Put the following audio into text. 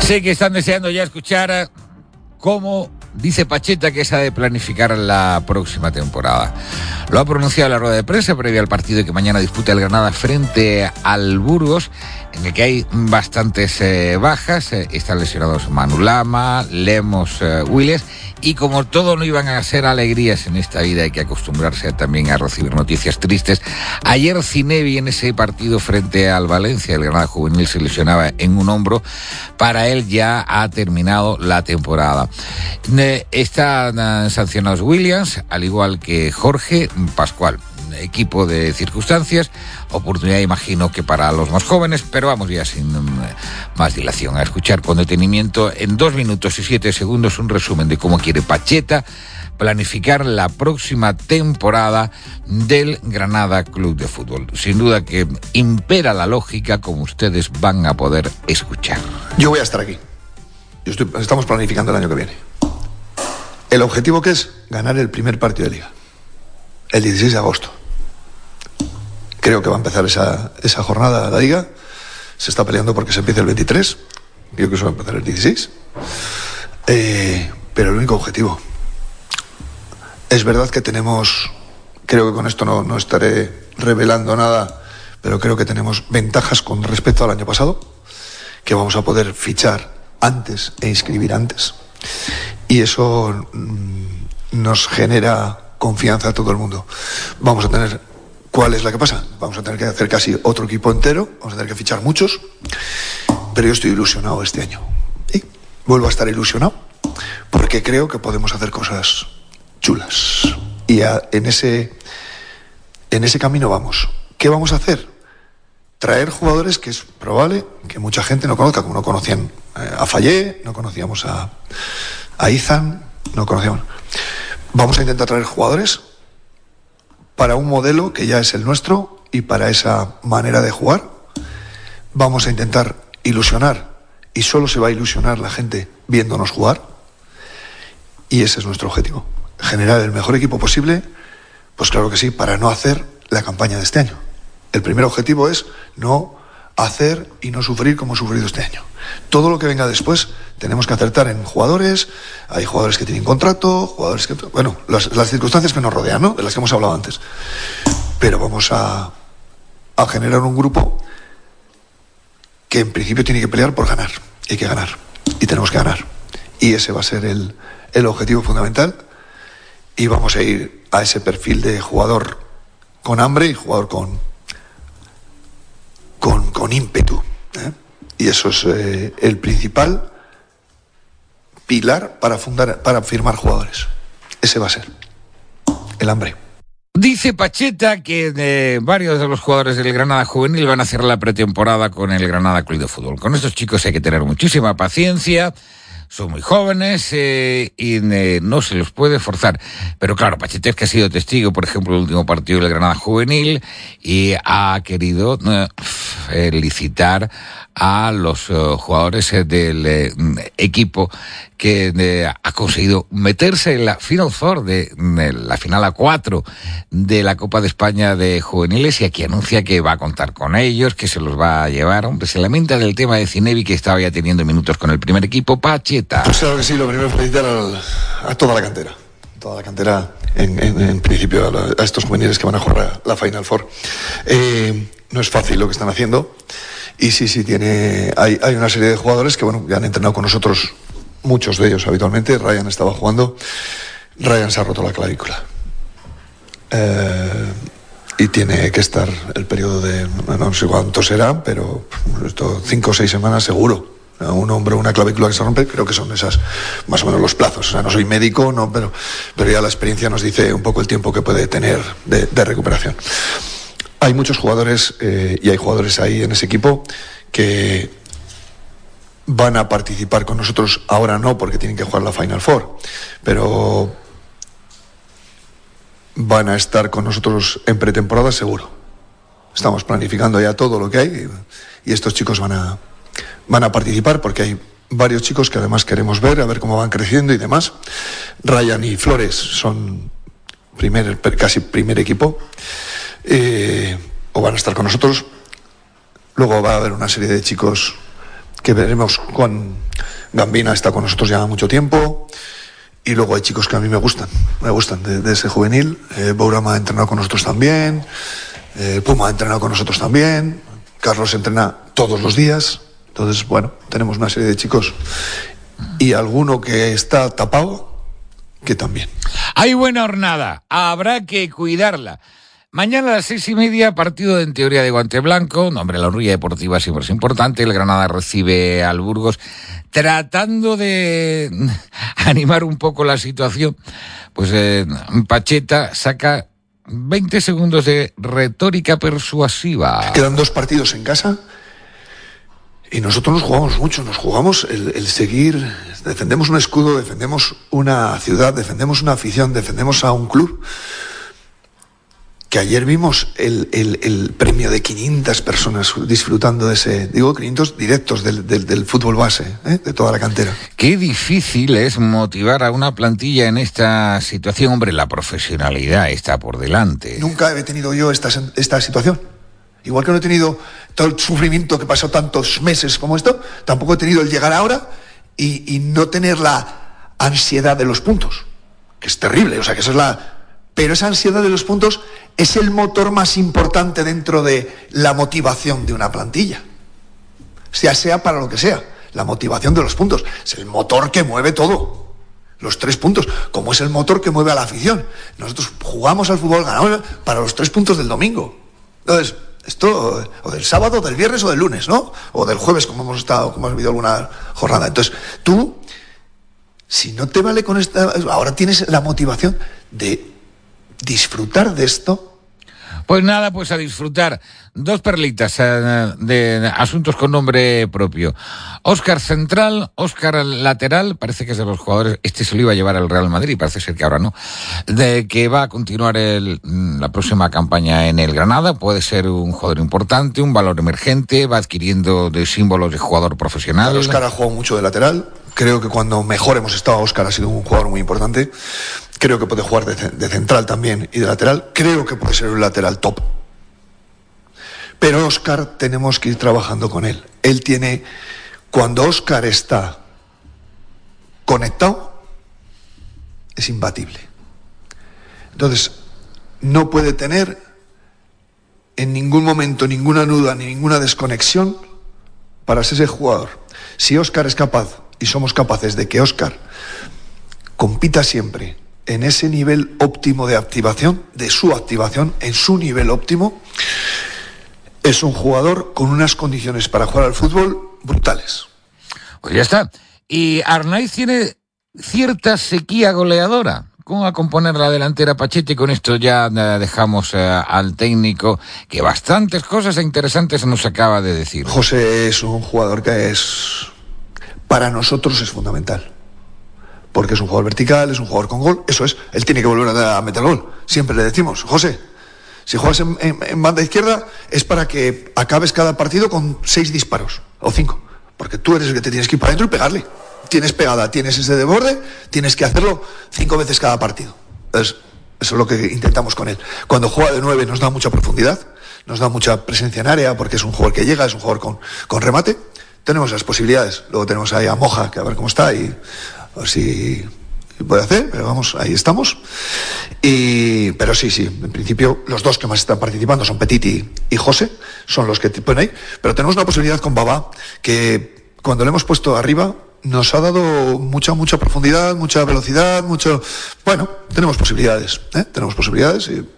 Sé que están deseando ya escuchar cómo dice Pacheta que se ha de planificar la próxima temporada. Lo ha pronunciado en la rueda de prensa previa al partido que mañana disputa el Granada frente al Burgos, en el que hay bastantes bajas. Están lesionados Manu Lama, Lemos, Willes, y como todo no iban a ser alegrías en esta vida, hay que acostumbrarse también a recibir noticias tristes. Ayer Zinebi, en ese partido frente al Valencia, el Granada juvenil se lesionaba en un hombro. Para él ya ha terminado la temporada. Están sancionados Williams, al igual que Jorge Pascual. Equipo de circunstancias, oportunidad imagino que para los más jóvenes, pero vamos ya sin más dilación a escuchar con detenimiento en 2 minutos y 7 segundos un resumen de cómo quiere Pacheta planificar la próxima temporada del Granada Club de Fútbol. Sin duda que impera la lógica, como ustedes van a poder escuchar. Yo voy a estar aquí. Estamos planificando el año que viene. El objetivo que es ganar el primer partido de Liga, el 16 de agosto. Creo que va a empezar esa jornada de la Liga. Se está peleando porque se empiece el 23. Creo que eso va a empezar el 16. Pero el único objetivo. Es verdad que tenemos, creo que con esto no estaré revelando nada, pero creo que tenemos ventajas con respecto al año pasado, que vamos a poder fichar antes e inscribir antes. Y eso nos genera confianza a todo el mundo. Vamos a tener, ¿cuál es la que pasa? Vamos a tener que hacer casi otro equipo entero, vamos a tener que fichar muchos, pero yo estoy ilusionado este año. Y vuelvo a estar ilusionado, porque creo que podemos hacer cosas chulas. Y en ese camino vamos. ¿Qué vamos a hacer? Traer jugadores que es probable que mucha gente no conozca, como no conocían a Fallé, no conocíamos a Izan, no conocíamos. Vamos a intentar traer jugadores para un modelo que ya es el nuestro y para esa manera de jugar. Vamos a intentar ilusionar, y solo se va a ilusionar la gente viéndonos jugar, y ese es nuestro objetivo. Generar el mejor equipo posible, pues claro que sí, para no hacer la campaña de este año. El primer objetivo es no hacer y no sufrir como hemos sufrido este año. Todo lo que venga después tenemos que acertar en jugadores. Hay jugadores que tienen contrato, jugadores que... Bueno, las circunstancias que nos rodean, ¿no? De las que hemos hablado antes. Pero vamos a generar un grupo que en principio tiene que pelear por ganar. Hay que ganar. Y tenemos que ganar. Y ese va a ser el objetivo fundamental. Y vamos a ir a ese perfil de jugador con hambre y jugador con ímpetu, ¿eh? Y eso es el principal pilar para firmar jugadores. Ese va a ser el hambre. Dice Pacheta que varios de los jugadores del Granada juvenil van a hacer la pretemporada con el Granada Club de Fútbol. Con estos chicos hay que tener muchísima paciencia. Son muy jóvenes y no se los puede forzar. Pero claro, Pacheta es que ha sido testigo, por ejemplo, del último partido del Granada juvenil y ha querido felicitar a los jugadores del equipo que ha conseguido meterse en la Final Four, de la final A4 de la Copa de España de Juveniles, y aquí anuncia que va a contar con ellos, que se los va a llevar. Hombre, se lamenta del tema de Zinebi, que estaba ya teniendo minutos con el primer equipo. Pacheta. Pues claro que sí, lo primero es felicitar a toda la cantera. Toda la cantera, en principio, a estos juveniles que van a jugar la Final Four. No es fácil lo que están haciendo. Y sí, hay una serie de jugadores que, bueno, ya han entrenado con nosotros, muchos de ellos habitualmente. Ryan estaba jugando. Ryan se ha roto la clavícula. Y tiene que estar el periodo de, no sé cuánto será, pero 5 o 6 semanas seguro. Un hombro, una clavícula que se rompe, creo que son esas más o menos los plazos. O sea, no soy médico, no, pero ya la experiencia nos dice un poco el tiempo que puede tener de recuperación. Hay muchos jugadores y hay jugadores ahí en ese equipo que van a participar con nosotros. Ahora no, porque tienen que jugar la Final Four, pero van a estar con nosotros en pretemporada seguro. Estamos planificando ya todo lo que hay y estos chicos van a participar, porque hay varios chicos que además queremos ver, a ver cómo van creciendo y demás. Ryan y Flores son casi primer equipo, o van a estar con nosotros. Luego va a haber una serie de chicos que veremos con Gambina, está con nosotros ya mucho tiempo. Y luego hay chicos que a mí me gustan de ese juvenil. Bourama ha entrenado con nosotros también, Puma ha entrenado con nosotros también, Carlos entrena todos los días. Entonces, bueno, tenemos una serie de chicos y alguno que está tapado, que también. Hay buena jornada, habrá que cuidarla. Mañana a las 6:30, partido en teoría de guante blanco. No, hombre, la honrilla deportiva siempre es importante. El Granada recibe al Burgos, tratando de animar un poco la situación. Pues Pacheta saca 20 segundos de retórica persuasiva. Quedan 2 partidos en casa y nosotros nos jugamos mucho. Nos jugamos el seguir. Defendemos un escudo, defendemos una ciudad, defendemos una afición, defendemos a un club. Que ayer vimos el premio de 500 personas disfrutando de ese, 500 directos del fútbol base, de toda la cantera. Qué difícil es motivar a una plantilla en esta situación. Hombre, la profesionalidad está por delante. Nunca he tenido yo esta situación. Igual que no he tenido todo el sufrimiento que pasó tantos meses como esto, tampoco he tenido el llegar ahora y no tener la ansiedad de los puntos, que es terrible, o sea, que eso es la... Pero esa ansiedad de los puntos es el motor más importante dentro de la motivación de una plantilla. Sea para lo que sea, la motivación de los puntos. Es el motor que mueve todo. Los 3 puntos, como es el motor que mueve a la afición. Nosotros jugamos al fútbol, ganamos para los 3 puntos del domingo. Entonces, esto, o del sábado, del viernes o del lunes, ¿no? O del jueves, como hemos vivido alguna jornada. Entonces, tú, si no te vale con esta... Ahora tienes la motivación de disfrutar de esto. Pues nada, pues a disfrutar. 2 perlitas de asuntos con nombre propio. Óscar central, Óscar lateral, parece que es de los jugadores, se lo iba a llevar al Real Madrid, parece ser que ahora no, de que va a continuar la próxima campaña en el Granada. Puede ser un jugador importante, un valor emergente, va adquiriendo de símbolos de jugador profesional. Óscar ha jugado mucho de lateral. Creo que cuando mejor hemos estado, Óscar ha sido un jugador muy importante. Creo que puede jugar de central también y de lateral. Creo que puede ser un lateral top. Pero Óscar tenemos que ir trabajando con él. Cuando Óscar está conectado, es imbatible. Entonces, no puede tener en ningún momento ninguna duda ni ninguna desconexión para ser ese jugador. Si Óscar es capaz, y somos capaces de que Óscar compita siempre en ese nivel óptimo de activación, de su activación, en su nivel óptimo, es un jugador con unas condiciones para jugar al fútbol brutales. Pues ya está. Y Arnaiz tiene cierta sequía goleadora. ¿Cómo va a componer la delantera Pacheta? Y con esto ya dejamos al técnico, que bastantes cosas interesantes nos acaba de decir. José es un jugador que para nosotros es fundamental. Porque es un jugador vertical, es un jugador con gol. Eso es, él tiene que volver a meter gol. Siempre le decimos, José, si juegas en banda izquierda es para que acabes cada partido con 6 disparos o 5. Porque tú eres el que te tienes que ir para adentro y pegarle. Tienes pegada, tienes ese de borde, tienes que hacerlo 5 veces cada partido. Entonces, eso es lo que intentamos con él. Cuando juega de 9 nos da mucha profundidad, nos da mucha presencia en área, porque es un jugador que llega, es un jugador con remate. Tenemos las posibilidades. Luego tenemos ahí a Moja, que a ver cómo está y a ver si puede hacer, pero vamos, ahí estamos. Pero sí, en principio los 2 que más están participando son Petit y José, son los que ponen ahí. Pero tenemos una posibilidad con Babá, que cuando le hemos puesto arriba nos ha dado mucha profundidad, mucha velocidad, bueno, tenemos posibilidades, y